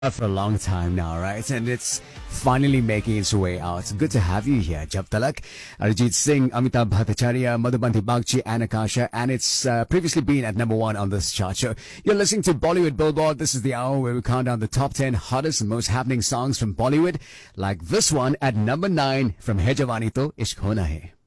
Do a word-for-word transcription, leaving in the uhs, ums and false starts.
For a long time now, right? And it's finally making its way out. Good to have you here, Jab Talak. Arijit Singh, Amitabh Bhattacharya, Madhubanti Bagchi, and Akasha. And it's uh, previously been at number one on this chart. So you're listening to Bollywood Billboard. This is the hour where we count down the top ten hottest and most happening songs from Bollywood. Like this one at number nine from Hai Jawani To Ishq Hona Hai.